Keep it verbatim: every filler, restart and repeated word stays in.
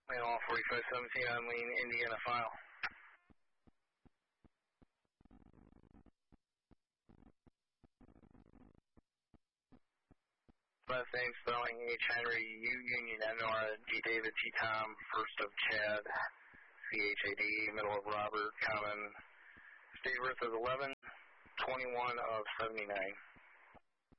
Mail forty-five seventeen on Lean, Indiana file. Last name spelling H Henry, U Union N Nora, D David, T Tom, first of Chad, C H A D, middle of Robert, common. State birth is eleven twenty-one of seventy-nine.